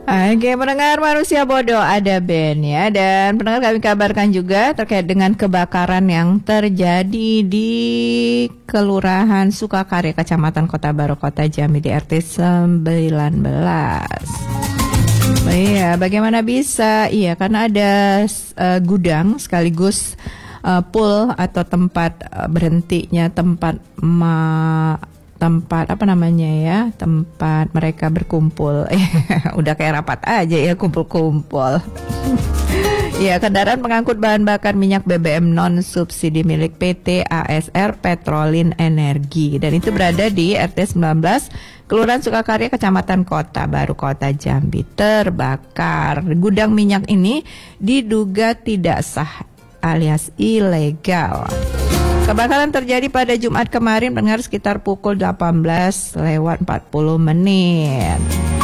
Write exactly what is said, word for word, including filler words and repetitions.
Oke, pendengar Manusia Bodoh, ada Ben ya. Dan pendengar, kami kabarkan juga terkait dengan kebakaran yang terjadi di Kelurahan Sukakarya, Kecamatan Kota Baru, Kota Jambi di R T sembilan belas. Iya, bagaimana bisa? Iya, karena ada uh, gudang sekaligus uh, pool atau tempat uh, berhentinya tempat ma tempat apa namanya ya, tempat mereka berkumpul. Udah kayak rapat aja ya, kumpul-kumpul. Ya, kendaraan pengangkut bahan bakar minyak B B M non subsidi milik P T A S R Petrolin Energi, dan itu berada di R T sembilan belas Kelurahan Sukakarya, Kecamatan Kota Baru, Kota Jambi, terbakar. Gudang minyak ini diduga tidak sah alias ilegal. Kebakaran terjadi pada Jumat kemarin, pendengar, sekitar pukul delapan belas lewat empat puluh menit.